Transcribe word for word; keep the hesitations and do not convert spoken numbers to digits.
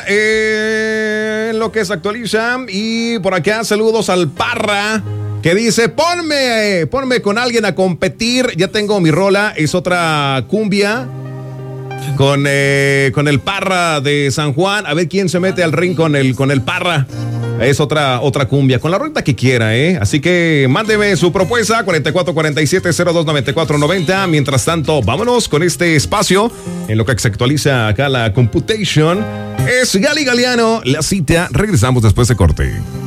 Mira, eh, en lo que se actualiza, y por acá saludos al Parra, que dice, ponme, ponme con alguien a competir, ya tengo mi rola, es otra cumbia, con, eh, con el Parra de San Juan, a ver quién se mete al ring con el, con el Parra. Es otra, otra cumbia, con la ruta que quiera, ¿eh? Así que mándeme su propuesta, cuarenta y cuatro cuarenta y siete cero dos noventa y cuatro noventa. Mientras tanto, vámonos con este espacio en lo que se actualiza acá la computation. Es Gali Galiano, la cita. Regresamos después de corte.